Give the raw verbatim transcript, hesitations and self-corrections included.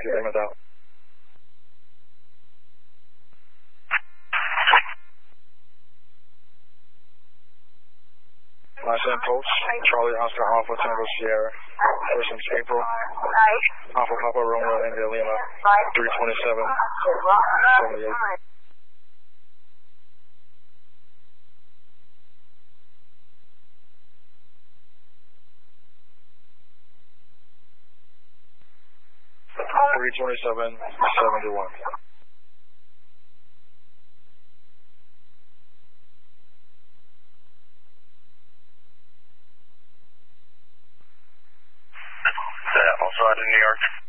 Yankee Lima out. Last in post, Charlie Oscar Alpha Tango Sierra, first in April, Alpha Papa Romeo India Lima, three twenty-seven, seventy-eight. three twenty-seven, seventy-one. Also out of New York.